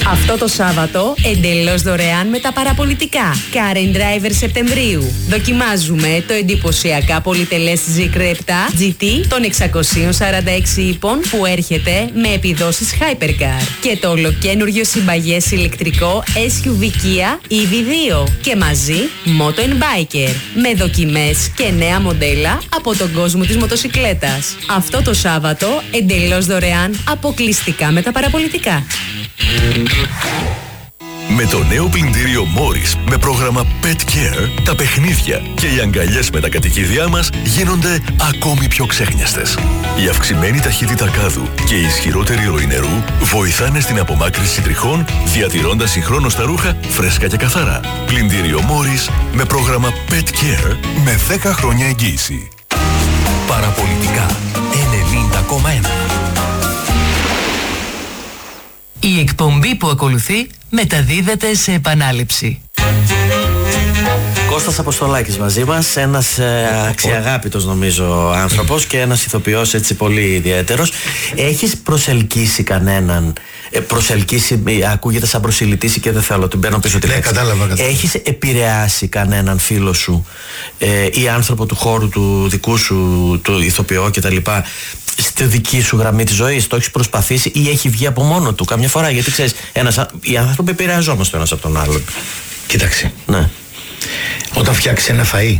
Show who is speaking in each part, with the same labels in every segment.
Speaker 1: Αυτό το Σάββατο, εντελώς δωρεάν με τα παραπολιτικά. Car and Driver Σεπτεμβρίου. Δοκιμάζουμε το εντυπωσιακά πολυτελές Zeekr 7 GT των 646 ύπων που έρχεται με επιδόσεις Hypercar. Και το ολοκένουργιο συμπαγές ηλεκτρικό SUV Kia EV2. Και μαζί Moto Biker. Με δοκιμές και νέα μοντέλα από τον κόσμο της μοτοσικλέτας. Αυτό το Σάββατο, εντελώς δωρεάν, αποκλειστικά με τα παραπολιτικά.
Speaker 2: Με το νέο πλυντήριο Morris με πρόγραμμα Pet Care, τα παιχνίδια και οι αγκαλιές με τα κατοικίδια μας γίνονται ακόμη πιο ξέχνιαστες. Η αυξημένη ταχύτητα κάδου και η ισχυρότερη ροή νερού βοηθάνε στην απομάκρυνση τριχών, διατηρώντας συγχρόνως τα ρούχα φρέσκα και καθαρά. Πλυντήριο Morris με πρόγραμμα Pet Care με 10 χρόνια εγγύηση.
Speaker 3: Παραπολιτικά 90,1.
Speaker 4: Η εκπομπή που ακολουθεί μεταδίδεται σε επανάληψη.
Speaker 5: Κώστας Αποστολάκης μαζί μας, ένας αξιαγάπητος νομίζω άνθρωπος και ένας ηθοποιός έτσι πολύ ιδιαίτερος. Έχεις προσελκύσει κανέναν, ακούγεται σαν προσιλητήσει και δεν θέλω, την παίρνω πίσω τη λέξη.
Speaker 6: Κατάλαβα.
Speaker 5: Έχεις επηρεάσει κανέναν φίλο σου ή άνθρωπο του χώρου του δικού σου, του ηθοποιό κτλ, στη δική σου γραμμή της ζωής? Το έχεις προσπαθήσει ή έχει βγει από μόνο του καμιά φορά? Γιατί ξέρεις, οι άνθρωποι επηρεαζόμαστε ένας από τον άλλον.
Speaker 6: Κοίταξε.
Speaker 5: Ναι.
Speaker 6: Όταν φτιάξεις ένα φαΐ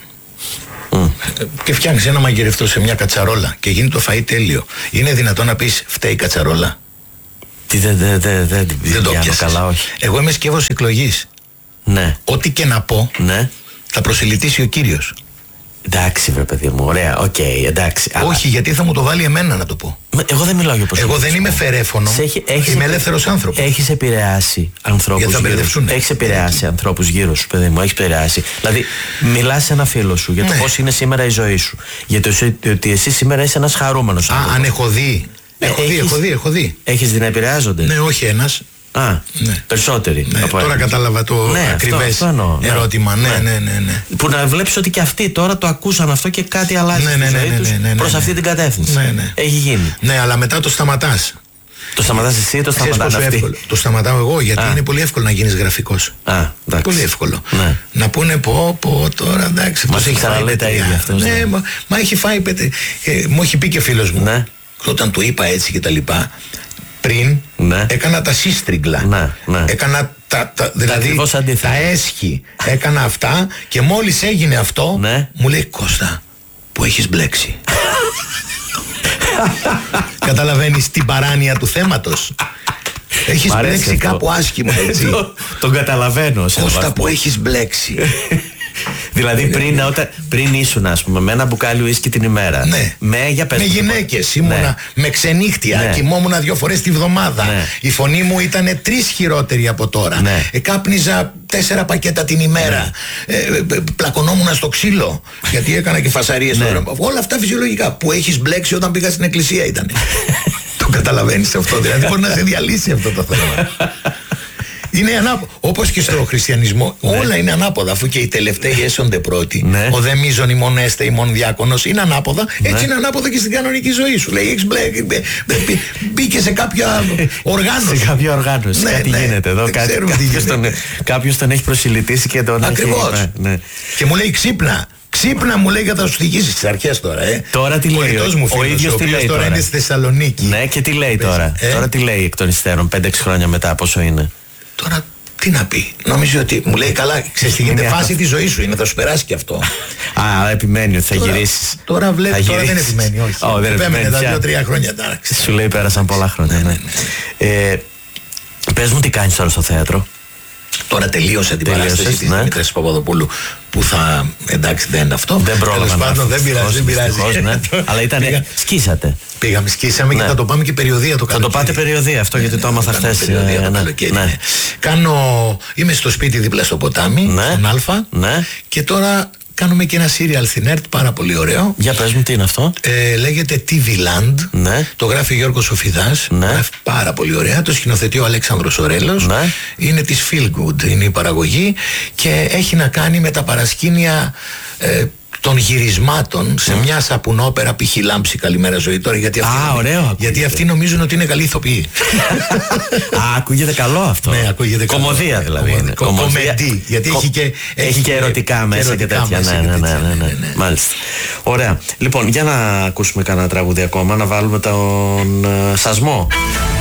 Speaker 6: και φτιάξεις ένα μαγειρευτό σε μια κατσαρόλα και γίνει το φαΐ τέλειο, είναι δυνατόν να πεις φταίει η κατσαρόλα?
Speaker 5: Δεν το πιάσεις. Καλά, όχι.
Speaker 6: Εγώ είμαι σκεύος εκλογής.
Speaker 5: Ναι.
Speaker 6: Ό,τι και να πω,
Speaker 5: ναι, θα
Speaker 6: προσελητήσει ο κύριος.
Speaker 5: Εντάξει, βρε παιδί μου, ωραία, οκ, εντάξει.
Speaker 6: Όχι, γιατί θα μου το βάλει εμένα να το πω.
Speaker 5: Εγώ δεν μιλάω για προσελητισμό.
Speaker 6: Εγώ δεν είμαι φερέφωνο. Είμαι ελεύθερος άνθρωπος.
Speaker 5: Έχεις επηρεάσει ανθρώπους γύρω σου. Έχεις επηρεάσει ανθρώπους γύρω σου, παιδί μου. Έχεις επηρεάσει. Δηλαδή, μιλάς σε ένα φίλο σου για το πώς είναι σήμερα η ζωή σου. Για το ότι εσύ σήμερα είσαι ένας χαρούμενος άνθρωπος.
Speaker 6: Αν έχω δει. Έχω δει.
Speaker 5: Έχεις δει να επηρεάζονται?
Speaker 6: Ναι, όχι ένας.
Speaker 5: Ναι. Περισσότεροι.
Speaker 6: Ναι, τώρα κατάλαβα το ακριβές ερώτημα. Ναι.
Speaker 5: Που να βλέπεις ότι και αυτοί τώρα το ακούσαν αυτό και κάτι αλλάζει στη ζωή τους προς αυτή την κατεύθυνση.
Speaker 6: Ναι.
Speaker 5: Έχει γίνει.
Speaker 6: Ναι, αλλά μετά το σταματάς.
Speaker 5: Το σταματάς εσύ ή το σταματάς αυτοί?
Speaker 6: Το σταματάω εγώ, γιατί είναι πολύ εύκολο να γίνεις γραφικός. Πολύ εύκολο.
Speaker 5: Ναι.
Speaker 6: Να πούνε πω τώρα εντάξει.
Speaker 5: Μας έχει ξαναλέει τα ίδια αυτό.
Speaker 6: Ναι, μα έχει φάει μου έχει πει και φίλος μου. Ναι. Όταν του είπα έτσι και τα λοιπά, πριν έκανα τα σύστριγγλα. Έκανα δηλαδή τα έσχη. Έκανα αυτά και μόλις έγινε αυτό, μου λέει Κώστα, που έχεις μπλέξει. Καταλαβαίνεις την παράνοια του θέματος? Έχεις μπλέξει κάπου άσχημα, έτσι.
Speaker 5: Τον καταλαβαίνω.
Speaker 6: Κώστα, που έχεις μπλέξει.
Speaker 5: Δηλαδή πριν ήσουν, ας πούμε, με ένα μπουκάλι ουίσκι την ημέρα.
Speaker 6: Ναι.
Speaker 5: Με
Speaker 6: γυναίκες ήμουνα, με ξενύχτια, κοιμόμουν 2 φορές τη βδομάδα. Η φωνή μου ήταν 3 χειρότερη από τώρα. Κάπνιζα 4 πακέτα την ημέρα. Πλακωνόμουν στο ξύλο, γιατί έκανα και φασαρίες τώρα. Όλα αυτά φυσιολογικά. Που έχεις μπλέξει όταν πήγα στην εκκλησία ήταν. Το καταλαβαίνεις αυτό? Δηλαδή μπορεί να σε διαλύσει αυτό το θέμα. Είναι όπως και στο χριστιανισμό, όλα είναι ανάποδα. Αφού και οι τελευταίοι έσονται πρώτοι, ο δε μείζων ημών έστε ημών διάκονος, είναι ανάποδα. Έτσι είναι ανάποδα και στην κανονική ζωή σου. Λέει, έχεις μπήκε σε κάποια οργάνωση.
Speaker 5: Σε κάποια οργάνωση. Κάτι γίνεται εδώ. Κάποιος τον έχει προσιλητήσει και τον έχει.
Speaker 6: Ακριβώς. Και μου λέει ξύπνα, μου λέει, θα σου θυγήσεις στις αρχές τώρα.
Speaker 5: Τώρα τι λέει
Speaker 6: ο ίδιος, τι λέει τώρα? Είναι στη Θεσσαλονίκη.
Speaker 5: Ναι, και τι λέει τώρα? Τώρα τι λέει εκ των υστέρων, 5-6 χρόνια μετά, πόσο είναι?
Speaker 6: Τώρα τι να πει? Νομίζω ότι μου λέει καλά, ξέρεις τι γίνεται, φάση τη ζωή σου είναι, θα σου περάσει και αυτό.
Speaker 5: Επιμένει ότι θα γυρίσεις.
Speaker 6: Τώρα βλέπει, τώρα δεν επιμένει, όχι.
Speaker 5: Δεν
Speaker 6: επέμενε τα 2-3 χρόνια.
Speaker 5: Σου λέει πέρασαν πολλά χρόνια. Πες μου τι κάνεις τώρα στο θέατρο.
Speaker 6: Τώρα τελείωσε την παράσταση της Δημήτρης Παπαδοπούλου, που θα, εντάξει, δεν είναι αυτό.
Speaker 5: Δεν πρόλαβα.
Speaker 6: Δεν πειράζει.
Speaker 5: Αλλά σκίσατε.
Speaker 6: Σκίσαμε και θα το πάμε και περιοδία το καλοκαίρι.
Speaker 5: Θα το πάτε περιοδία αυτό, γιατί το άμαθα χθες.
Speaker 6: Είμαι στο σπίτι δίπλα στο ποτάμι, στον Αλφα, και τώρα κάνουμε και ένα σύριαλ στην ΕΡΤ, πάρα πολύ ωραίο.
Speaker 5: Για πες μου τι είναι αυτό.
Speaker 6: Λέγεται TV Land. Το γράφει Γιώργος Σοφιδάς. Γράφει πάρα πολύ ωραία. Το σκηνοθετεί ο Αλέξανδρος Ορέλος. Είναι της Feel Good, είναι η παραγωγή, και έχει να κάνει με τα παρασκήνια των γυρισμάτων σε μια σαπουνόπερα π.χ. Λάμψη, καλημέρα ζωή τώρα, γιατί αυτοί νομίζουν ότι είναι καλοί ηθοποιοί.
Speaker 5: Ακούγεται καλό αυτό.
Speaker 6: Ναι, ακούγεται καλό.
Speaker 5: Κομμωδία δηλαδή.
Speaker 6: Κομμεντή, γιατί
Speaker 5: έχει και ερωτικά μέσα και τέτοια. Ναι. Μάλιστα. Ωραία. Λοιπόν, για να ακούσουμε κανένα τραγούδι ακόμα, να βάλουμε τον Σασμό.